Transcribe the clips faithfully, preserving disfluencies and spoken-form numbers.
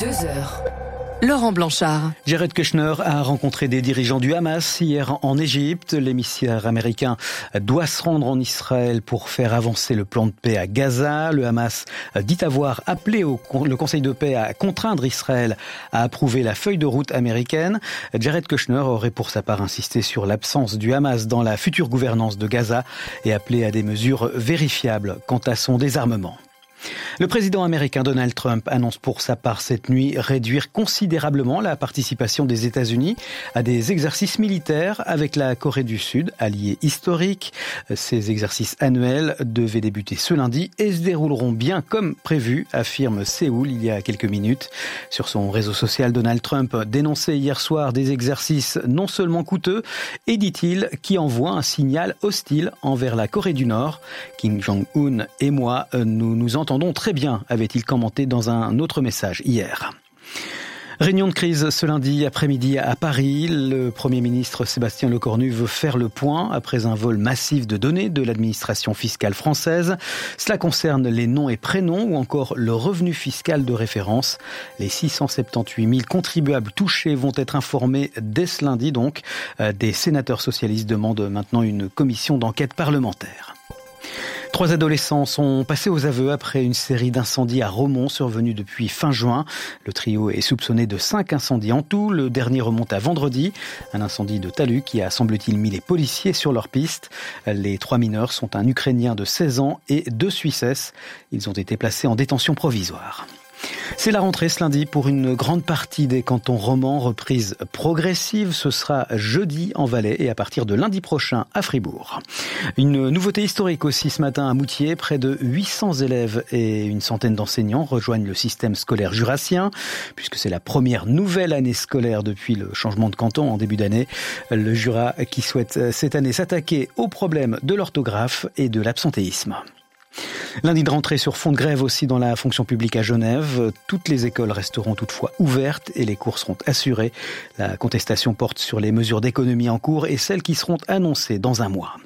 deux heures. Laurent Blanchard. Jared Kushner a rencontré des dirigeants du Hamas hier en Égypte. L'émissaire américain doit se rendre en Israël pour faire avancer le plan de paix à Gaza. Le Hamas dit avoir appelé au, le Conseil de paix à contraindre Israël à approuver la feuille de route américaine. Jared Kushner aurait pour sa part insisté sur l'absence du Hamas dans la future gouvernance de Gaza et appelé à des mesures vérifiables quant à son désarmement. Le président américain Donald Trump annonce pour sa part cette nuit réduire considérablement la participation des États-Unis à des exercices militaires avec la Corée du Sud, allié historique. Ces exercices annuels devaient débuter ce lundi et se dérouleront bien comme prévu, affirme Séoul il y a quelques minutes. Sur son réseau social, Donald Trump dénonçait hier soir des exercices non seulement coûteux et, dit-il, qui envoient un signal hostile envers la Corée du Nord. Kim Jong-un et moi, nous nous entendons très bien, avait-il commenté dans un autre message hier. Réunion de crise ce lundi après-midi à Paris. Le Premier ministre Sébastien Lecornu veut faire le point après un vol massif de données de l'administration fiscale française. Cela concerne les noms et prénoms ou encore le revenu fiscal de référence. Les six cent soixante-dix-huit mille contribuables touchés vont être informés dès ce lundi donc. Des sénateurs socialistes demandent maintenant une commission d'enquête parlementaire. Trois adolescents sont passés aux aveux après une série d'incendies à Romont survenus depuis fin juin. Le trio est soupçonné de cinq incendies en tout. Le dernier remonte à vendredi. Un incendie de talus qui a, semble-t-il, mis les policiers sur leur piste. Les trois mineurs sont un Ukrainien de seize ans et deux Suissesses. Ils ont été placés en détention provisoire. C'est la rentrée ce lundi pour une grande partie des cantons romans, reprise progressive. Ce sera jeudi en Valais et à partir de lundi prochain à Fribourg. Une nouveauté historique aussi ce matin à Moutier. Près de huit cents élèves et une centaine d'enseignants rejoignent le système scolaire jurassien, puisque c'est la première nouvelle année scolaire depuis le changement de canton en début d'année. Le Jura qui souhaite cette année s'attaquer aux problèmes de l'orthographe et de l'absentéisme. Lundi de rentrée sur fond de grève aussi dans la fonction publique à Genève. Toutes les écoles resteront toutefois ouvertes et les cours seront assurés. La contestation porte sur les mesures d'économie en cours et celles qui seront annoncées dans un mois.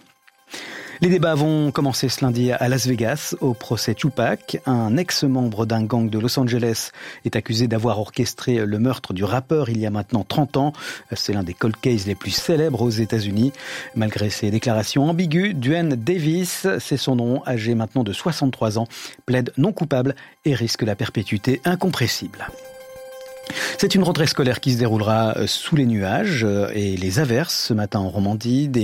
Les débats vont commencer ce lundi à Las Vegas au procès Tupac. Un ex-membre d'un gang de Los Angeles est accusé d'avoir orchestré le meurtre du rappeur il y a maintenant trente ans. C'est l'un des cold cases les plus célèbres aux États-Unis. Malgré ses déclarations ambiguës, Duane Davis, c'est son nom, âgé maintenant de soixante-trois ans, plaide non coupable et risque la perpétuité incompressible. C'est une rentrée scolaire qui se déroulera sous les nuages et les averses ce matin en Romandie. Des